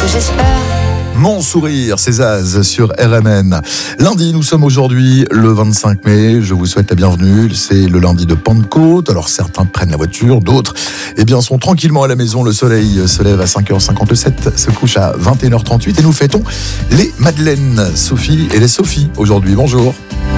j'espère. Mon sourire, c'est Zaz sur RMN. Lundi, nous sommes aujourd'hui le 25 mai. Je vous souhaite la bienvenue. C'est le lundi de Pentecôte. Alors certains prennent la voiture, d'autres sont tranquillement à la maison. Le soleil se lève à 5h57, se couche à 21h38 et nous fêtons les Madeleines. Sophie et les Sophies aujourd'hui. Bonjour.